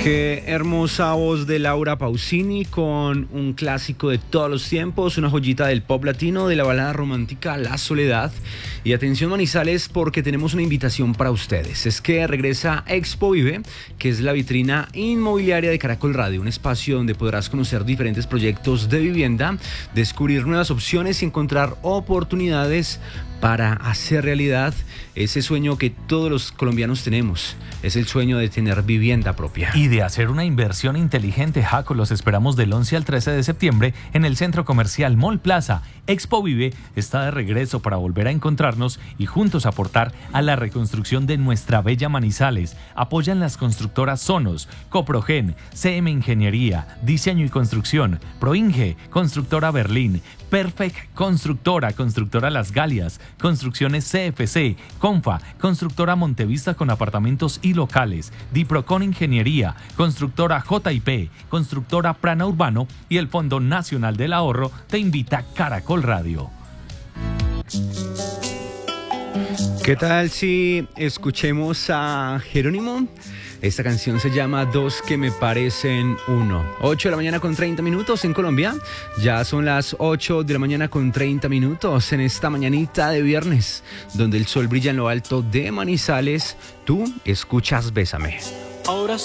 Qué hermosa voz de Laura Pausini con un clásico de todos los tiempos, una joyita del pop latino, de la balada romántica La Soledad. Y atención Manizales, porque tenemos una invitación para ustedes. Es que regresa Expo Vive, que es la vitrina inmobiliaria de Caracol Radio, un espacio donde podrás conocer diferentes proyectos de vivienda, descubrir nuevas opciones y encontrar oportunidades para hacer realidad ese sueño que todos los colombianos tenemos. Es el sueño de tener vivienda propia. Y de hacer una inversión inteligente. Jaco, los esperamos del 11 al 13 de septiembre en el Centro Comercial Mall Plaza. Expo Vive está de regreso para volver a encontrarnos y juntos aportar a la reconstrucción de nuestra bella Manizales. Apoyan las constructoras Sonos, Coprogen, CM Ingeniería, Diseño y Construcción, Proinge, Constructora Berlín, Perfect Constructora, Constructora Las Galias, Construcciones CFC, Confa, Constructora Montevista con apartamentos y locales, Diprocon Ingeniería, Constructora JIP, Constructora Prana Urbano y el Fondo Nacional del Ahorro te invita a Caracol Radio. ¿Qué tal si escuchemos a Jerónimo? Esta canción se llama Dos que me parecen uno. 8 de la mañana con 30 minutos en Colombia. Ya son las 8 de la mañana con 30 minutos en esta mañanita de viernes, donde el sol brilla en lo alto de Manizales. Tú escuchas Bésame. Ahora